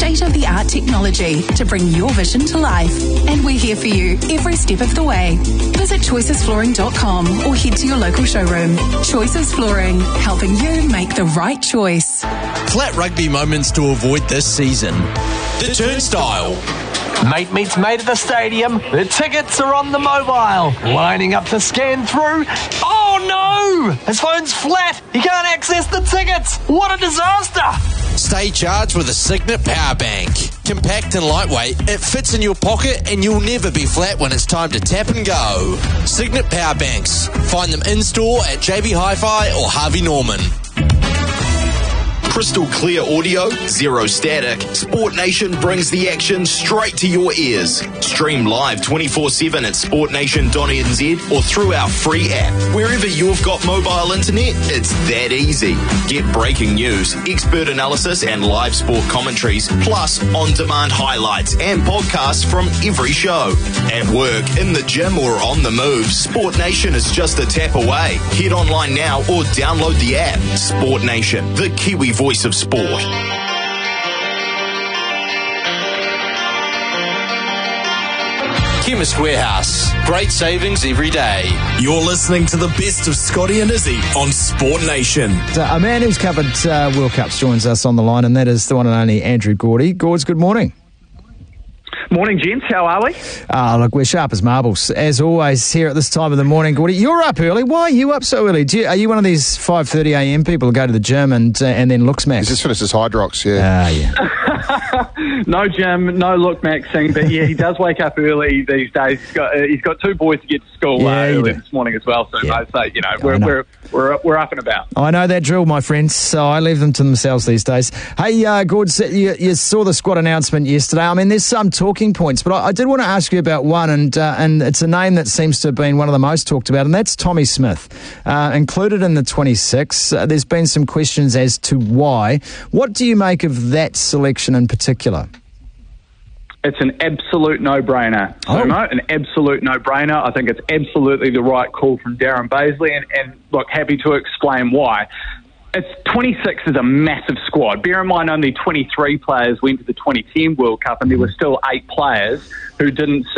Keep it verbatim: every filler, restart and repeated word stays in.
state-of-the-art technology to bring your vision to life. And we're here for you every step of the way. Visit choices flooring dot com or head to your local showroom. Choices Flooring, helping you make the right choice. Flat rugby moments to avoid this season. The Turnstile. Mate meets mate at the stadium. The tickets are on the mobile. Lining up to scan through. Oh no! His phone's flat. He can't access the tickets. What a disaster! Stay charged with a Signet Power Bank. Compact and lightweight, it fits in your pocket and you'll never be flat when it's time to tap and go. Signet Power Banks. Find them in-store at J B Hi-Fi or Harvey Norman. Crystal clear audio, zero static. Sport Nation brings the action straight to your ears. Stream live twenty-four seven at sport nation dot n z or through our free app. Wherever you've got mobile internet, it's that easy. Get breaking news, expert analysis and live sport commentaries, plus on-demand highlights and podcasts from every show. At work, in the gym or on the move, Sport Nation is just a tap away. Head online now or download the app. Sport Nation, the Kiwi voice of sport. Chemist Warehouse. Great savings every day. You're listening to the best of Scotty and Izzy on Sport Nation. A man who's covered uh, World Cups joins us on the line, and that is the one and only Andrew Gordy. Gords, good morning. Morning, gents. How are we? Ah, look, we're sharp as marbles, as always, here at this time of the morning. Gordy, you're up early. Why are you up so early? Do you, are you one of these five thirty a m people who go to the gym and uh, and then looks max? He's just finished his Hydrox, yeah. Ah, yeah. No gym, no look maxing, but yeah, he does wake up early these days. He's got uh, he's got two boys to get to school Yeah, uh, you early do. this morning as well. So Yeah. I'd say, you know, I we're know. we're we're we're up and about. I know that drill, my friends, so I leave them to themselves these days. Hey, uh, Gords, you, you saw the squad announcement yesterday. I mean, there's some talking points, but I, I did want to ask you about one, and uh, and it's a name that seems to have been one of the most talked about, and that's Tommy Smith. Uh, included in the twenty-six, uh, there's been some questions as to why. What do you make of that selection in particular? It's an absolute no-brainer, Oh. Sumo, an absolute no-brainer. I think it's absolutely the right call from Darren Baisley, and, and look, happy to explain why. It's twenty-six is a massive squad. Bear in mind, only twenty-three players went to the twenty ten World Cup, and there were still eight players who didn't